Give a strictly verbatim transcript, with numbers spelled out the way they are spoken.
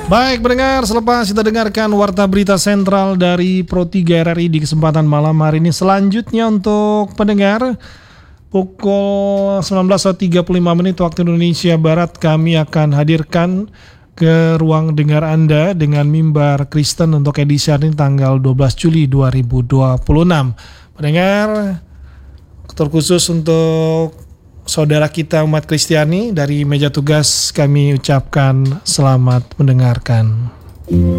Baik pendengar, selepas kita dengarkan Warta Berita Sentral dari Pro tiga R R I di kesempatan malam hari ini, selanjutnya untuk pendengar pukul sembilan belas tiga puluh lima menit waktu Indonesia Barat kami akan hadirkan ke ruang dengar Anda dengan Mimbar Kristen untuk edisi hari ini tanggal dua belas Juli dua ribu dua puluh enam. Pendengar, terkhusus untuk saudara kita umat Kristiani dari meja tugas kami ucapkan selamat mendengarkan.